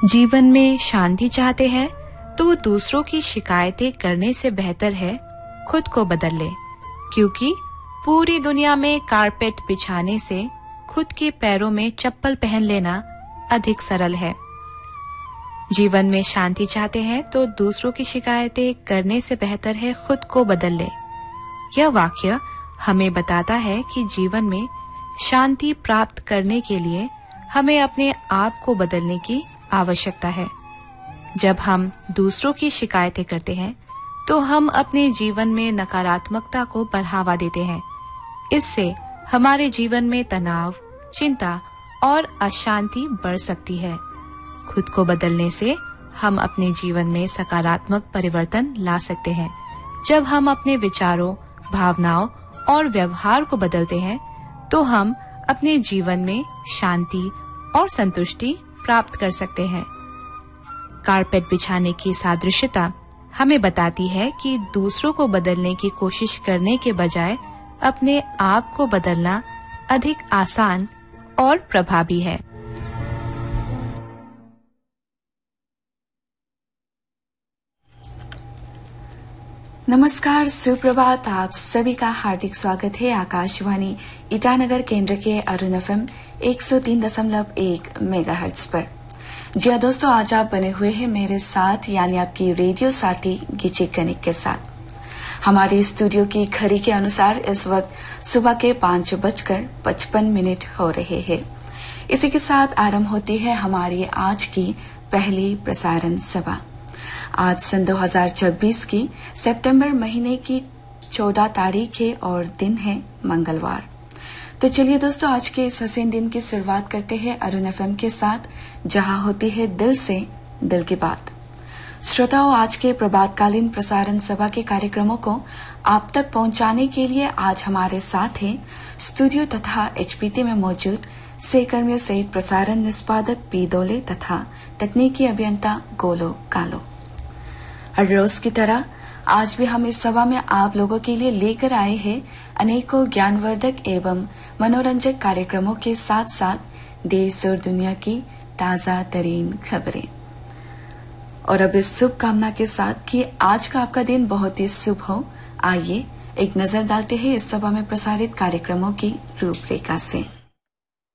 जीवन में शांति चाहते हैं तो दूसरों की शिकायतें करने से बेहतर है खुद को बदल ले, क्योंकि पूरी दुनिया में कारपेट बिछाने से खुद के पैरों में चप्पल पहन लेना अधिक सरल है। जीवन में शांति चाहते हैं तो दूसरों की शिकायतें करने से बेहतर है खुद को बदल ले। यह वाक्य हमें बताता है कि जीवन में शांति प्राप्त करने के लिए हमें अपने आप को बदलने की आवश्यकता है। जब हम दूसरों की शिकायतें करते हैं तो हम अपने जीवन में नकारात्मकता को बढ़ावा देते हैं। इससे हमारे जीवन में तनाव, चिंता और अशांति बढ़ सकती है। खुद को बदलने से हम अपने जीवन में सकारात्मक परिवर्तन ला सकते हैं। जब हम अपने विचारों, भावनाओं और व्यवहार को बदलते हैं तो हम अपने जीवन में शांति और संतुष्टि प्राप्त कर सकते हैं। कारपेट बिछाने की सादृश्यता हमें बताती है कि दूसरों को बदलने की कोशिश करने के बजाय अपने आप को बदलना अधिक आसान और प्रभावी है। नमस्कार, सुप्रभात। आप सभी का हार्दिक स्वागत है आकाशवाणी ईटानगर केंद्र के अरुण एफएम 103.1 मेगाहर्ट्ज पर। जी हाँ दोस्तों, आज आप बने हुए हैं मेरे साथ, यानी आपकी रेडियो साथी गिची कनिक के साथ। हमारी स्टूडियो की घड़ी के अनुसार इस वक्त सुबह के 5:55 हो रहे हैं। इसी के साथ आरंभ होती है हमारी आज की पहली प्रसारण सभा। आज सन 2024 की सितंबर महीने की 14 तारीख है और दिन है मंगलवार। तो चलिए दोस्तों, आज के इस हसीन दिन की शुरुआत करते हैं अरुण एफएम के साथ, जहां होती है दिल से दिल की बात। श्रोताओं, आज के प्रभातकालीन प्रसारण सभा के कार्यक्रमों को आप तक पहुंचाने के लिए आज हमारे साथ हैं स्टूडियो तथा एचपीटी में मौजूद सहकर्मियों सहित प्रसारण निष्पादक पी दोले तथा तकनीकी अभियंता गोलो कालो। हर रोज की तरह आज भी हम इस सभा में आप लोगों के लिए लेकर आए हैं अनेकों ज्ञानवर्धक एवं मनोरंजक कार्यक्रमों के साथ साथ देश और दुनिया की ताजा तरीन खबरें। और अब इस शुभ कामना के साथ कि आज का आपका दिन बहुत ही शुभ हो, आइए एक नजर डालते हैं इस सभा में प्रसारित कार्यक्रमों की रूपरेखा से।